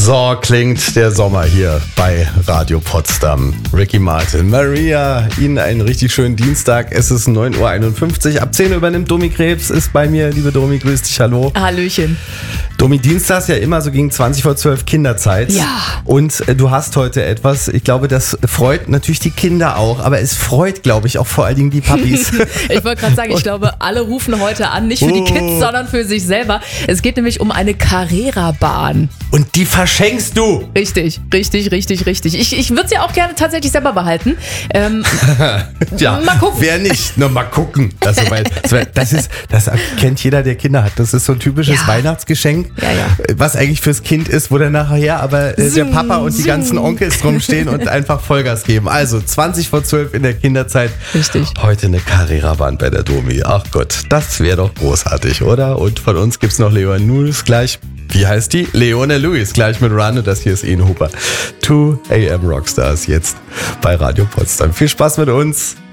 So klingt der Sommer hier bei Radio Potsdam. Ricky Martin, Maria, Ihnen einen richtig schönen Dienstag. Es ist 9.51 Uhr. Ab 10 Uhr übernimmt Domi Krebs, ist bei mir. Liebe Domi, grüß dich, hallo. Hallöchen. Domi, Dienstag ist ja immer so gegen 20 vor 12 Kinderzeit. Ja. Und du hast heute etwas, ich glaube, das freut natürlich die Kinder auch, aber es freut, glaube ich, auch vor allen Dingen die Papis. Ich wollte gerade sagen, ich glaube, alle rufen heute an, nicht für die Kids, sondern für sich selber. Es geht nämlich um eine Carrera-Bahn. Und die verschenkst du. Richtig. Ich würde sie auch gerne tatsächlich selber behalten. Ja, mal gucken. Wer nicht? Nur mal gucken. Das kennt jeder, der Kinder hat. Das ist so ein typisches Weihnachtsgeschenk, was eigentlich fürs Kind ist, wo dann nachher aber der Papa und die ganzen Onkels rumstehen und einfach Vollgas geben. Also 20 vor 12 in der Kinderzeit. Richtig. Heute eine Carrera-Bahn bei der Domi. Ach Gott, das wäre doch großartig, oder? Und von uns gibt's noch Leone Lewis gleich. Wie heißt die? Leone Lewis gleich mit Run, und das hier ist Ian Hooper. 2 AM Rockstars jetzt bei Radio Potsdam. Viel Spaß mit uns.